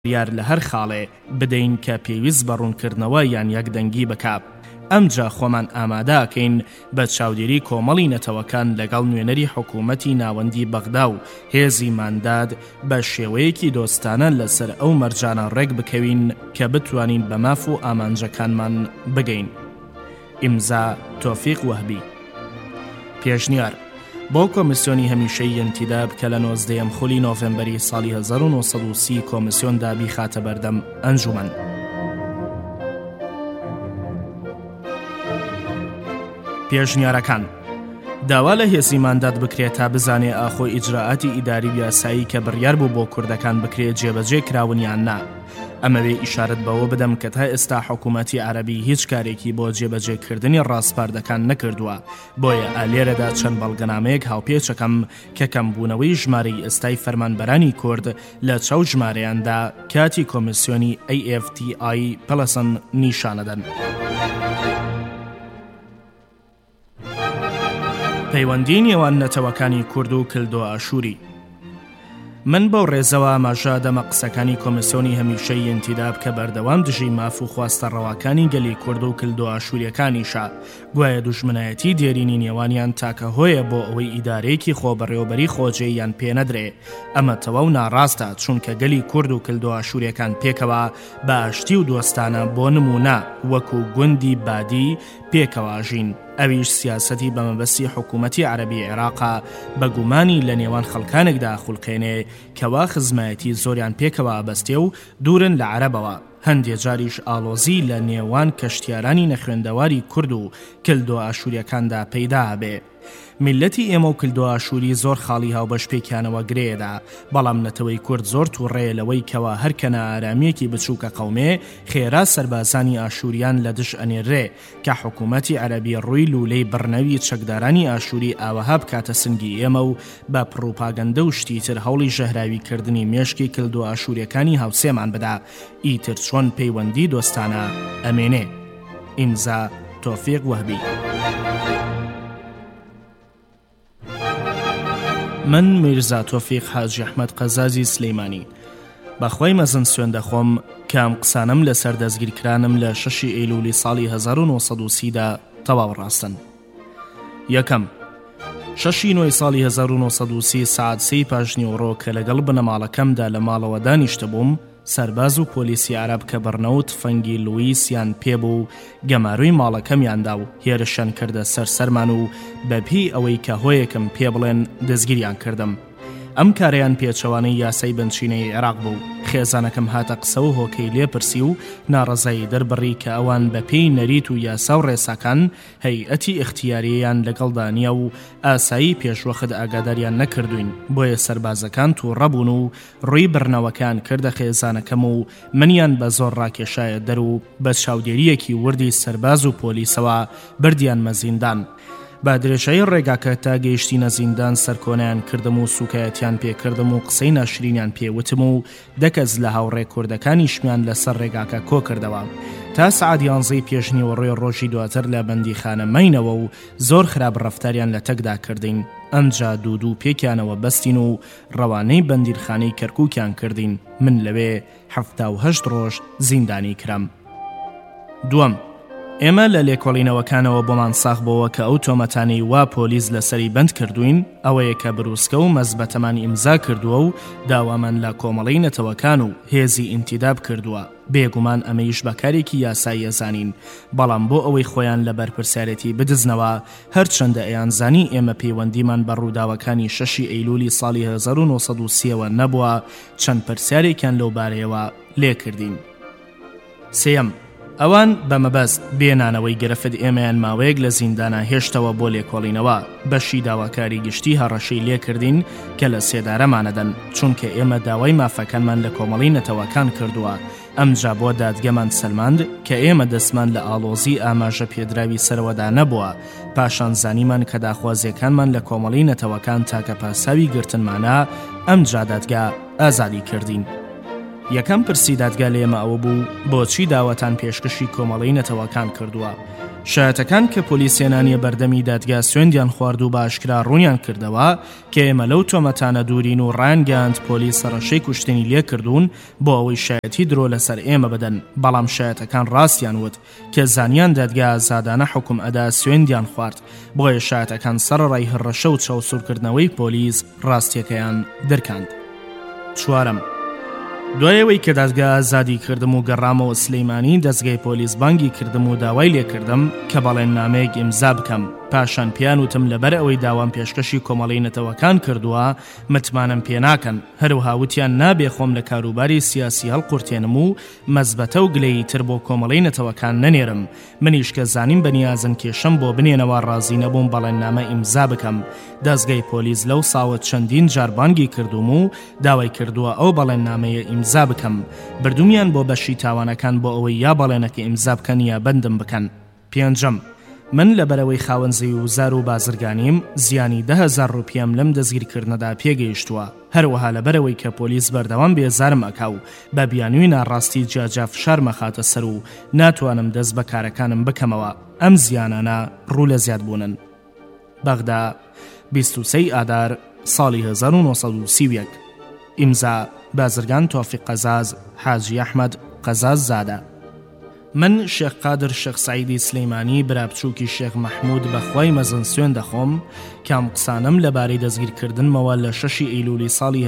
یار لە هەر خاڵێ بدەین کە پێویست بە ڕوونکردنەوە یان یەکدەنگی بکات. ئەمجا خۆمان ئامادەکەین بە چاودێری کۆمەڵی نەتەوەکان لەگەڵ نوێنەری حکوومەتی ناوەندی بەغدا و هێزی مانداد بە شێوەیەکی دۆستانە لەسەر ئەو مەرجانە ڕێک بکەوین کە بتوانین بە ماف و ئامانجەکانمان بگەین. ئیمزا تۆفیق وەهبی. پێشنیار بۆ کۆمیسیۆنی هەمیشەی ئینتیداب کە لە 19 خولی نۆڤێمبەری ساڵی 1930 کۆمیسیۆن دابی خاتە بەردەم ئەنجومەن. پێشنیارەکان: داوا لە هێزی مانداد بکرێت تا بزانێ ئاخۆ ئیجراعاتی ئیداری و یاسایی کە بڕیار بوو بۆ کوردەکان بکرێت جێبەجێ کراونیان نا. ئەمەوێ ئیشارەت بەوە بدەم کە تا ئێستا حکوومەتی عەرەبی هیچ کارێکی بۆ جێبەجێکردنی ڕاستپاردەکان نەکردووە. بۆیە ئالێرەدا چەند بەڵگەنامەیەک هاوپێچەکەم کە کەمبوونەوەی ژمارەی ئێستای فەرمانبەرانی کورد لە چەو ژمارەیاندا کاتی کۆمیسیۆنی AFTI پلسن نیشانەدەن. پەیوەندی نێوان نەتەوەکانی کورد و کلدۆ ئاشووری. من بەو ڕێزەوە ئاماژە دەمە قسەکانی کۆمیسیۆنی هەمیشەی ئینتیداب کە بەردەوام دژی ماف و خواستە ڕەواکانی گەلی کورد و کلدۆ ئاشووریەکانیشە گوایە دوژمنایەتی دێرینی نێوانیان تاکە هۆیە بۆ ئەوەی ئیدارەیەکی خۆبەڕێوەبەری خۆجێیان پێنەدرێ. ئەمە تەواو ناڕاستە چونکە گەلی کورد و کلدۆ ئاشووریەکان پێکەوە بە ئاشتی و دۆستانە بۆ نمونە وەکو گوندی بادی پێکەواژین. ئەویش سیاسەتی بە مەبەستی حکوومەتی عەرەبی عێراقا بە گومانی لە نێوان خەڵکانێکدا خوڵقێنێ کەوا خزمایەتی زۆریان پێکەوە بەستێ و دوورن لە عەرەبەوە. هەندێک جاریش ئالۆزی لە نێوان کەشتیارانی نەخوێندەواری کورد و کلدۆ ئاشووریەکاندا پەیدا بێ. میلەتی ئێمە و کلدۆ ئاشووری زۆر خاڵی هاوبەش پێکیانەوە گرێدا، بەڵام نەتەوەی کورد زۆر تووڕێ لەوەی کەوا هەرکەنە ئارامەیەکی بچووکە قەومێ خێرا سەربازانی ئاشووریان لە دش ئەنێرێ کە حکوومەتی عەرەبی ڕووی لولەی بڕنەوی چەکدارانی ئاشووری ئاوەها بکاتە سنگی ئێمە و بە پڕۆپاگەندە و شتیتر هەوڵی ژەهراویکردنی مێشکی کلدۆ ئاشووریەکانی هاوسێمان بدا ئیتر چۆن پەیوەندی دۆستانە ئەمێنێ. ئیمزا تۆفیق وەهبی. من میرزا تۆفیق حاجی ئەحمەد قەزازی سلەیمانی بەخوای مەزن سوێن دەخۆم کە ئەم قسانم لەسەر دەستگیرکرانم لە 6 ئەیلولی ساڵی 1930دا تەواو ڕاستن. یەکەم 6 نوێی ساڵی 1930 سعات 3 پاشنیوڕۆ کە لەگەڵ بنەماڵەکەمدا لە ماڵەوە دانیشتە بووم، سەرباز و پۆلیسی عەرەب کە بەرنەوت فەنگی لوئیسیان پێبوو گەماروی ماڵەکەمیاندا و هێرشیان کردە سەرمان و بەپی ئەوەی کە هۆیەکم پێ بڵێن دەستگیریان کردم. ئەم کارەیان پێچەوانەی یاسای بنچینەی عێراق بوو. خێزانەکەم هاتە قسە و هۆکەی لێپرسی و ناڕەزایی دەربڕی کە ئەوان بەپێی نەریت و یاسا و ڕێساکان هەیئەتی ئیختیاریەیان لەگەڵدا نییە و ئاسایی پێشوەخت ئاگاداریان نەکردوین، بۆیە سەربازەکان تووڕەبوون و ڕووی بڕنەوەکان کردە خێزانەکەم و منیان بە زۆر ڕاکێشایە دەر و بە چاودێریەکی وردی سەرباز و پۆلیسەوە بردیان مەزیندان. با درێژایی ڕێگاکە تا گەیشتینە زیندان سەرکۆنیان کردم و سوکایەتیان پێکردم و قسەی ناشرینیان پێوتم و دەکەس لە هاوڕێ کوردەکانیشمیان لەسەر ڕێگاکە کۆ کردەوە. تا سعات 11 پێشنیوەڕۆی ڕۆژی دواتر لە بەندیخانە مەینەوە و زۆر خراپ ڕەفتاریان لە تەکدا کردین. ئەمجا دوو پێکیانەوە بەستین و ڕەوانەی بەندیرخانەی کەرکووکیان کردین. من لەوێ 78 ڕۆژ زیندانی کرام. دووەم، ئێمە لە لێکۆڵینەوەکانەوە بۆمان ساخ بۆەوە کە ئەو تۆمەتانەی وا پۆلیس لەسەری بەند کردوین ئەوەیە کە بروسکە و مەزبەتەمان ئیمزا کردووە و داوامان لە کۆمەڵەی نەتەوەکان و هێزی ئینتیداب کردووە. بێگومان ئەمەیش بەکارێکی یاسایی ئەزانین، بەڵام بۆ ئەوەی خۆیان لە بەرپرسیارەتی بدزنەوە هەرچەندە ئەیانزانی ئێمە پەیوەندیمان بە ڕووداوەکانی 6 ئەیلولی ساڵی 1930ەوە نەبووە، چەند پرسیارێکیان لەو بارەیەوە لێکردین. سێەم، ئەوان بەمەبەست بێنانەوەی گرفت ئێمەیان ماوەیەک لە زیندانە هێشتەوە بۆ لێکۆڵینەوە. بەشی داواکاری گشتی هەڕەشەی لێکردین کە لە سێدارەمانەدەن چونکە ئێمە داوای مافەکانمان لە کۆمەڵی نەتەوەکان کردووە. ئەمجا بۆ دادگەمان سەلماند کە ئێمە دەستمان لە ئاڵۆزی ئاماژە پێدراوی سەرەوەدا نەبووە. پاشان زانیمان کە داخوازیەکانمان لە کۆمەڵی نەتەوەکان تاکە پاساوی گرتنمانە، ئەمجا دادگا ئازادی کردین. یەکەم پرسی دادگا لێمە ئەوە بوو بۆچی داوەتان پێشکەشی کۆمەڵەی نەتەوەکان کردووە. شایەتەکان کە پۆلیسیێنانی بەردەمی دادگا سوێندیان خوارد و باشکرا ڕوونیان کردەوە کە ئێمە لەو تۆمەتانە دوورین و ڕانگەاند پۆلیس سەرنشەی کوشتنی لێ کردوون بۆ ئەوەی شایەتی درۆ لەسەر ئێمە بدەن، بەڵام شایەتەکان ڕاستیان وت کە زانیان دادگا ئازادانە حکم ئەدا سوێندیان خوارد، بۆیە شایەتەکان سەرڕای هەڕەشە و چاوسوورکردنەوەی پۆلیس ڕاستیەکەیان دەرکاند. چوارەم، دوایەوەی کە دادگا ئازادی کردم و گەڕامەوە سلەیمانی، دەستگای پۆلیس بانگی کردم و داوای لێکردم کە بەڵێننامەیەک ئیمزا بکەم. پاشان پیان وتم لەبەر ئەوەی داوام پێشکەشی کۆمەڵەی نەتەوەکان کردووە متمانم پێ ناکەن، هەروەها وتیان نابێ خۆم لە کاروباری سیاسی هەڵقورتێنم و مەزبەتە و گلەیی تر بۆ کۆمەڵەی نەتەوەکان نەنێرم. منیش کە زانیم بەنیازن کێشەم بۆ بنێنەوە ڕازی نەبووم بەڵێننامە ئیمزا بکەم. دەستگای پۆلیس لەو ساوە چەندین جار بانگی کردوم و داوای کردووە ئەو بەڵێننامەیە ئیمزا بکەم. بردومیان بۆ بەشی تاوانەکان بۆ ئەوەی یا بەڵێنەکە ئیمزا بکەن یا بەندم بکەن. پێنجەم، من لەبەرەوەی خاوەنزەی و زار و بازرگانیم زیانی 10,000 ڕوپیەم لەم دەستگیرکردنەدا پێگەیشتووە. هەروەها لەبەرەوەی کە پۆلیس بەردەوام بێزارم ئەکاو بە بیانووی ناڕاستی جاجا فشارمە خاتە سەر و ناتوانم دەست بە کارەکانم بکەمەوە. ئەم زیانانە ڕوو لە زیاد بوونن. بەغدا 23 ئادار ساڵی 1930. ئیمزا بازرگان تۆفیق قەزاز حاجی ئەحمەد قەزاز زادە. من شێخ قادر شێخ سعیدی سلەیمانی برابچووکی شێخ مەحموود بەخوای مەزن سوێن دەخۆم کام قسانم لەبارەی دەستگیرکردنمەوە لە 6 ئەیلولی ساڵی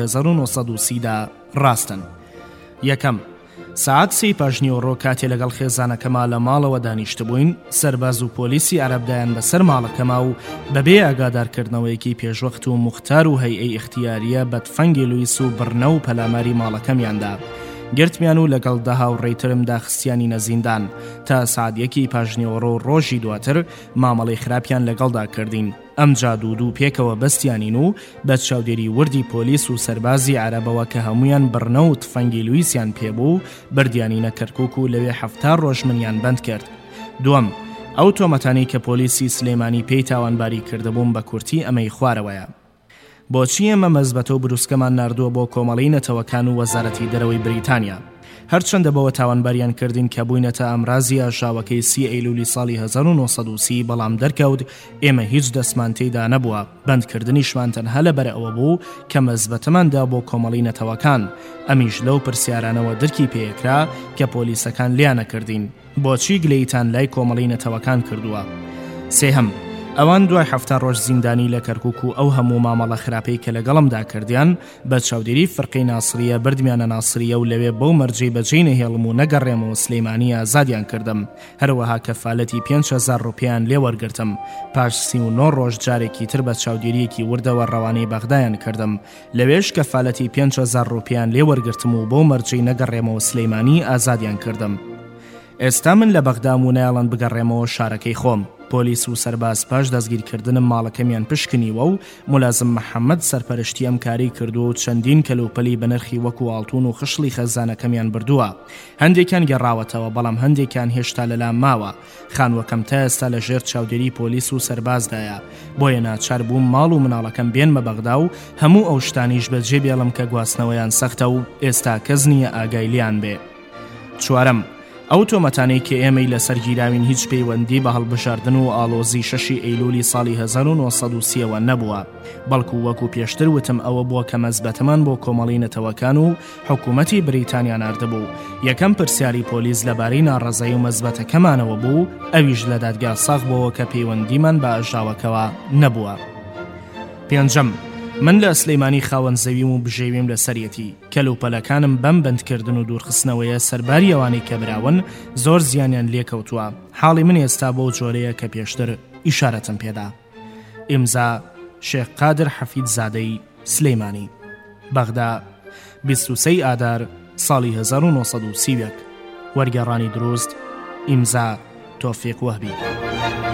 1930دا ڕاستن. یەکەم، ساعت 3 پاژنیوەڕۆ کاتێ لەگەڵ خێزانەکەما لە ماڵەوە دانیشت بووین، سەرباز و پۆلیسی عەرەبدایان بەسەر ماڵەکەما و بەبێ ئاگادارکردنەوەیەکی پێشوەخت و موختار و هەیئەی اختیاریە بە تفەنگی لویس و بڕنە و پەلاماری ماڵەکەمیاندا گرتمیان و لەگەڵ دە هاوڕێیترمدا خستیانی نەزیندان تا ساعت 1 پاژنیوەڕۆ ڕۆژی دواتر مامەڵەی خراپیان لەگەڵدا کردین. ئەم جادوودوو پێکەوە بەستیانین و بە چاودێری وردی پۆلیس و سەربازی عەرەبەوە کە هەمویان بڕنە و تفەنگی لویسیان پێبوو بردیانینە کەرکووک و لەوێ 7 ڕۆژ منیان بەند کرد. دووەم، ئەو تۆمەتانی کە پۆلیسی سلەیمانی پێی تاوانباری کردبووم بە کورتی ئەمەی خوارەوەیە. بۆچی ئێمە مەزبەتە و بروسکەمان ناردووە بۆ کۆمەڵەی نەتەوەکان و وەزارەتی دەرەوەی بریتانیا، هەرچەندە بەوە تاوانباریان کردین کە بووینەتە ئەمرازی ئاژاوەکەی 30 ئەیلولی ساڵی 1930 بەڵام دەرکەوت ئێمە هیچ دەستمان تێیدا نەبووە. بەندکردنیشمان تەنها لەبەر ئەوە بوو کە مەزبەتەماندا بۆ کۆمەڵەی نەتەوەکان. ئەمیش لەو پرسیارانەوە دەرکی پێکرا کە پۆلیسەکان لیانە کردین. بۆچی گلەیتان لای کۆمەڵەی نەتەوەکان کردووە؟ سێهەم، ئەوان دوای 7 ڕۆژ زیندانی لە کەرکووک و ئەو هەموو مامەڵە خراپەی کە لەگەڵمدا کردیان بە چاودێری فڕقەی ناسریە بردمیانە ناسریە و لەوێ بەو مەرجەی بەجێ نەهێڵم و نەگەڕێمەوە سلەیمانی ئازادیان کردم. هەروەها کەفالەتی 5,000 ڕوپیان لێ وەرگرتم. پاش 39 ڕۆژ جارێکی تر بە چاودێریەکی وردەوە ڕەوانەی بەغدایان کردم. لەوێش کەفالەتی 5,000 ڕوپیان لێ وەرگرتم و بەو مەرجەی نەگەڕێمەوە سلەیمانی ئازادیان کردم. ئێستا من لە بەغدا و نایڵەن بگەڕێمەوە شارەکەی خۆم. پۆلیس و سەرباز پاش دەستگیرکردنم ماڵەکەمیان پشکنیوە و مولازم محەممەد سەرپەرشتی ئەم کاری کردو و چەندین کەلوپەلی بەنرخی وەکو ئاڵتون و خشلی خەزانەکەمیان بردووە. هەندێکیان گەڕاوەتەوە بەڵام هەندێکیان هێشتا لەلام ماوە. خانوەکەم تا ئێستا لە ژێر چاودێری پۆلیس و سەربازدایە، بۆیە ناچار بووم ماڵ و مناڵەکەم بێنمە بەغدا و هەموو ئەو شتانیش بەجێ بێڵم کە گواستنەوەیان سەختە و ئێستا کەس نییە ئاگای لیان بێ. چوارەم، ئەو تۆمەتانەی کە ئێمەی لەسەر گیراوین هیچ پەیوەندی بە هەڵبژاردن و ئاڵۆزی 6 ئەیلولی ساڵی 1930ەوە نەبووە، بەڵکو وەکو پێشتر وتم ئەوە بووە کە مەزبەتەمان بۆ کۆمەڵەی نەتەوەکان و حکوومەتی بریتانیا ناردبوو. یەکەم پرسیاری پۆلیس لەبارەی ناڕەزایی و مەزبەتەکەمانەوە بوو، ئەویش لە دادگا ساغ بووە کە پەیوەندیمان بە ئاژاوەکەوە نەبووە. پێنجەم، من لە سلەیمانی خاوەن زەویم و بژێویم لە سەرەتی کەلوپەلەکانم بەم بەندکردن و دوورخستنەوەیە سەرباری ئەوانەی کە براون زۆر زیانیان لێکەوتووە. حاڵی من ئێستا بۆ جۆرەیە کە پێشتر ئیشارەتم پێدا. ئیمزا شێخ قادر حەفید زادەی سلەیمانی. بەغدا 23 ئادار ساڵی 1930. وەرگێڕانی دروست ئیمزا تۆفیق وەهبی.